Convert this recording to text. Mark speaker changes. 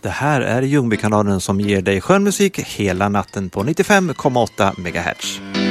Speaker 1: Det här är Ljungbykanalen som ger dig skön musik hela natten på 95,8 MHz.